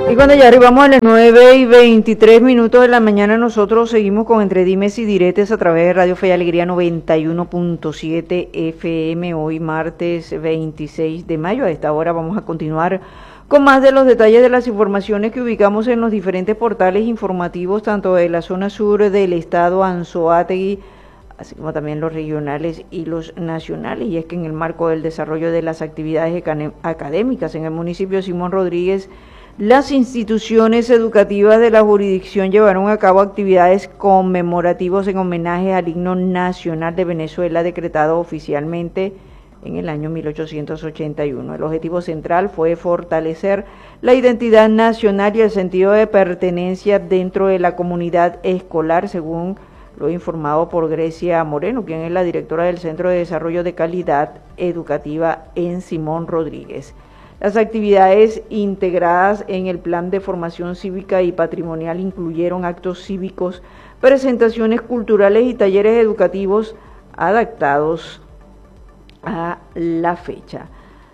Y cuando ya arribamos a las 9:23 de la mañana, nosotros seguimos con Entre Dimes y Diretes a través de Radio Fe y Alegría 91.7 FM, hoy martes 26 de mayo. A esta hora vamos a continuar con más de los detalles de las informaciones que ubicamos en los diferentes portales informativos, tanto de la zona sur del estado Anzoátegui, así como también los regionales y los nacionales. Y es que en el marco del desarrollo de las actividades académicas en el municipio Simón Rodríguez, las instituciones educativas de la jurisdicción llevaron a cabo actividades conmemorativas en homenaje al himno nacional de Venezuela, decretado oficialmente en el año 1881. El objetivo central fue fortalecer la identidad nacional y el sentido de pertenencia dentro de la comunidad escolar, según lo informado por Grecia Moreno, quien es la directora del Centro de Desarrollo de Calidad Educativa en Simón Rodríguez. Las actividades integradas en el plan de formación cívica y patrimonial incluyeron actos cívicos, presentaciones culturales y talleres educativos adaptados a la fecha.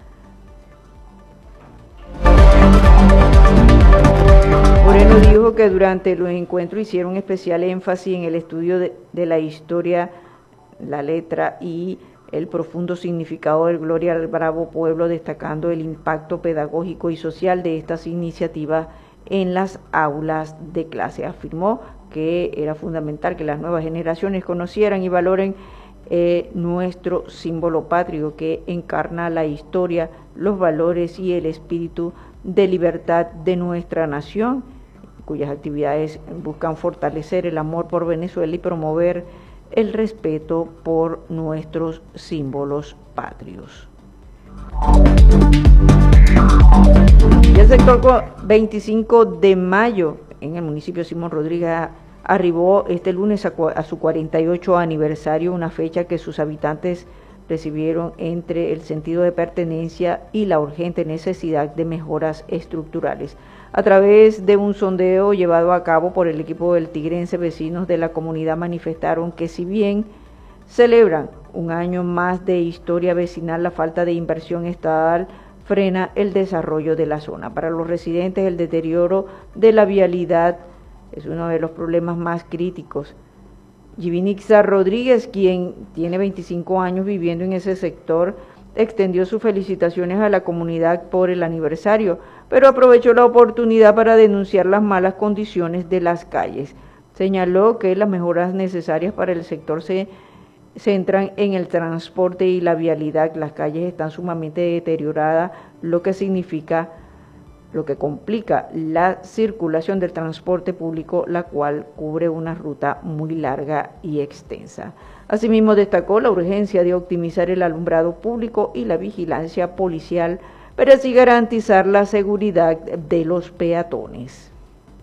Moreno dijo que durante los encuentros hicieron especial énfasis en el estudio de la historia, la letra y el profundo significado del Gloria al Bravo Pueblo, destacando el impacto pedagógico y social de estas iniciativas en las aulas de clase. Afirmó que era fundamental que las nuevas generaciones conocieran y valoren nuestro símbolo patrio, que encarna la historia, los valores y el espíritu de libertad de nuestra nación, cuyas actividades buscan fortalecer el amor por Venezuela y promover el respeto por nuestros símbolos patrios. Y el sector 25 de mayo en el municipio Simón Rodríguez arribó este lunes a su 48 aniversario, una fecha que sus habitantes recibieron entre el sentido de pertenencia y la urgente necesidad de mejoras estructurales. A través de un sondeo llevado a cabo por el equipo del Tigrense, vecinos de la comunidad manifestaron que si bien celebran un año más de historia vecinal, la falta de inversión estatal frena el desarrollo de la zona. Para los residentes, el deterioro de la vialidad es uno de los problemas más críticos. Yivinixa Rodríguez, quien tiene 25 años viviendo en ese sector, extendió sus felicitaciones a la comunidad por el aniversario, pero aprovechó la oportunidad para denunciar las malas condiciones de las calles. Señaló que las mejoras necesarias para el sector se centran en el transporte y la vialidad. Las calles están sumamente deterioradas, lo que complica la circulación del transporte público, la cual cubre una ruta muy larga y extensa. Asimismo, destacó la urgencia de optimizar el alumbrado público y la vigilancia policial para así garantizar la seguridad de los peatones.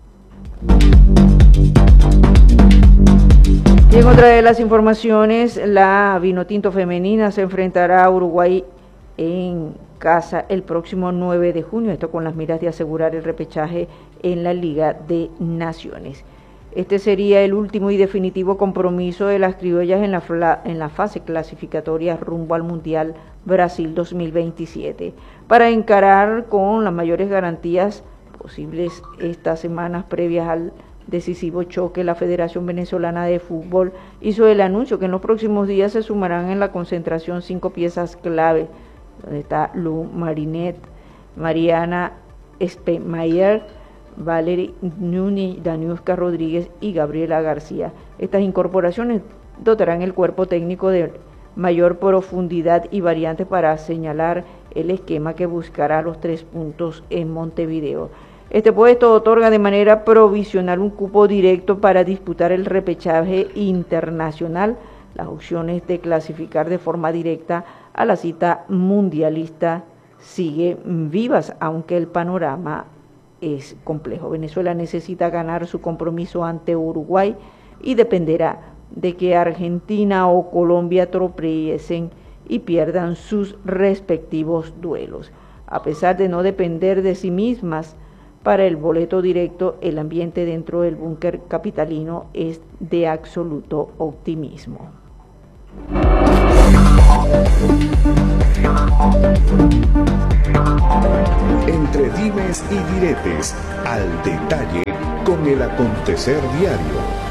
Y en otra de las informaciones, la Vinotinto femenina se enfrentará a Uruguay en casa el próximo 9 de junio, esto con las miras de asegurar el repechaje en la Liga de Naciones. Este sería el último y definitivo compromiso de las criollas en la fase clasificatoria rumbo al Mundial Brasil 2027, para encarar con las mayores garantías posibles estas semanas previas al decisivo choque. La Federación Venezolana de Fútbol hizo el anuncio que en los próximos días se sumarán en la concentración 5 piezas clave, donde está Lu Marinet, Mariana Spemayer, Valery Núñez, Daniuska Rodríguez y Gabriela García. Estas incorporaciones dotarán el cuerpo técnico de mayor profundidad y variantes para señalar el esquema que buscará los 3 puntos en Montevideo. Este puesto otorga de manera provisional un cupo directo para disputar el repechaje internacional. Las opciones de clasificar de forma directa a la cita mundialista siguen vivas, aunque el panorama es complejo. Venezuela necesita ganar su compromiso ante Uruguay y dependerá de que Argentina o Colombia tropiecen y pierdan sus respectivos duelos. A pesar de no depender de sí mismas para el boleto directo, el ambiente dentro del búnker capitalino es de absoluto optimismo. Entre dimes y diretes, al detalle, con el acontecer diario.